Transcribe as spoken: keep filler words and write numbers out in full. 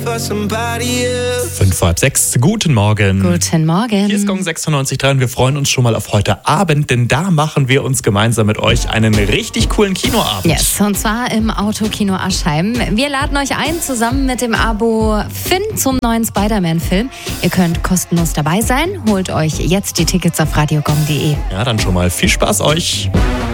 Fünf vor halb sechs, guten Morgen. Guten Morgen. Hier ist Gong sechsundneunzig Komma drei und wir freuen uns schon mal auf heute Abend, denn da machen wir uns gemeinsam mit euch einen richtig coolen Kinoabend. Yes, und zwar im Autokino Aschheim. Wir laden euch ein, zusammen mit dem Abo Finn zum neuen Spider-Man-Film. Ihr könnt kostenlos dabei sein. Holt euch jetzt die Tickets auf radiogong punkt de. Ja, dann schon mal viel Spaß euch.